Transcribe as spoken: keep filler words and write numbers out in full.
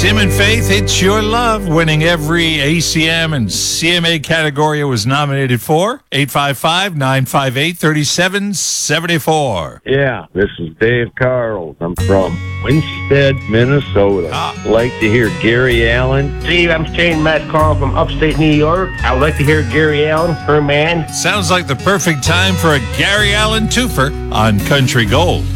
Tim and Faith, It's Your Love, winning every A C M and C M A category it was nominated for. eight five five, nine five eight, three seven seven four. Yeah, this is Dave Carls. I'm from Winstead, Minnesota. Ah. I'd like to hear Gary Allan. Steve, I'm Shane Matt Carl from upstate New York. I would like to hear Gary Allan, her man. Sounds like the perfect time for a Gary Allan twofer on Country Gold.